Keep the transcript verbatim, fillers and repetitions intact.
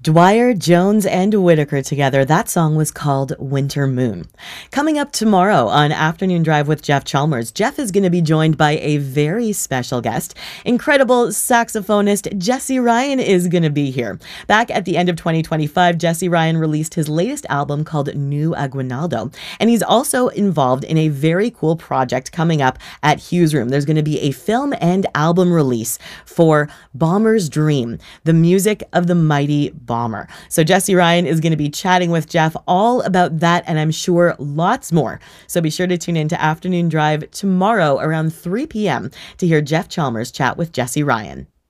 Dwyer, Jones, and Whitaker together. That song was called Winter Moon. Coming up tomorrow on Afternoon Drive with Jeff Chalmers, Jeff is going to be joined by a very special guest. Incredible saxophonist Jesse Ryan is going to be here. Back at the end of twenty twenty-five, Jesse Ryan released his latest album called New Aguinaldo, and he's also involved in a very cool project coming up at Hughes Room. There's going to be a film and album release for Bomber's Dream, the music of the mighty Bomber. So Jesse Ryan is going to be chatting with Jeff all about that, and I'm sure lots more. So be sure to tune in to Afternoon Drive tomorrow around three p.m. to hear Jeff Chalmers chat with Jesse Ryan.